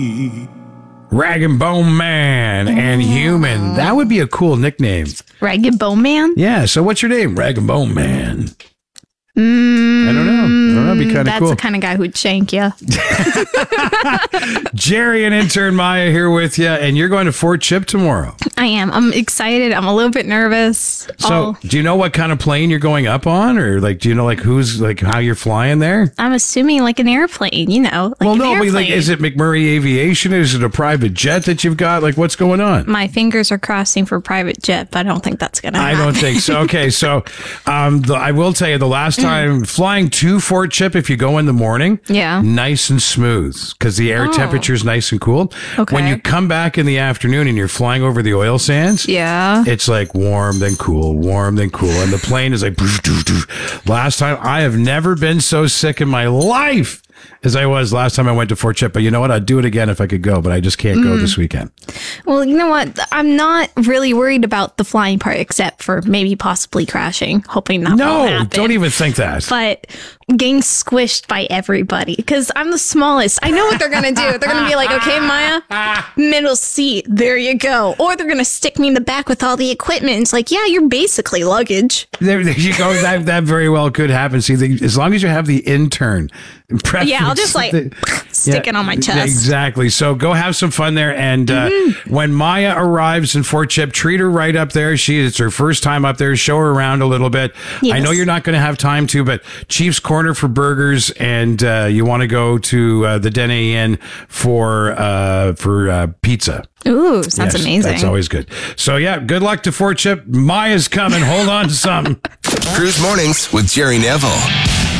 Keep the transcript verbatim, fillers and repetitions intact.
Rag and Bone Man and Human. That would be a cool nickname. Rag and Bone Man? Yeah. So what's your name? Rag and Bone Man. Mm, I don't know. I don't know. That'd be kind of cool. That's the kind of guy who'd shank you. Jerry and intern Maya here with you, and you're going to Fort Chip tomorrow. I am. I'm excited. I'm a little bit nervous. So, Oh, do you know what kind of plane you're going up on, or like, do you know like who's like how you're flying there? I'm assuming like an airplane, you know. Like Well, an no, but airplane. like, is it McMurray Aviation? Is it a private jet that you've got? Like, what's going on? My fingers are crossing for private jet, but I don't think that's going to I happen. don't think so. Okay, so um, the, I will tell you, the last time flying to Fort Chip, if you go in the morning, Yeah. nice and smooth because the air Oh. temperature is nice and cool. Okay. When you come back in the afternoon and you're flying over the oil sands, Yeah. it's like warm then cool, warm then cool, and the plane is like. Last time, I have never been so sick in my life as I was last time I went to Fort Chip. But you know what? I'd do it again if I could go, but I just can't go this weekend. Well, you know what? I'm not really worried about the flying part, except for maybe possibly crashing. Hoping that won't No, happen. don't even think that. But getting squished by everybody because I'm the smallest. I know what they're gonna do. They're gonna be like, "Okay, Maya, middle seat. There you go." Or they're gonna stick me in the back with all the equipment. It's like, yeah, you're basically luggage. There, there you go. That that very well could happen. See, the, as long as you have the intern. Yeah, I'll just like the- stick it on my chest. Exactly. So go have some fun there. And uh, Mm-hmm. when Maya arrives in Fort Chip, treat her right up there. She it's her first time up there. Show her around a little bit. Yes. I know you're not going to have time to, but Chief's Corner for burgers, and uh, you want to go to uh, the Dene Inn for uh, for uh, pizza. Ooh, sounds Yes, amazing. That's always good. So yeah, good luck to Fort Chip. Maya's coming. Hold on to something. Cruise Mornings with Jerry Neville.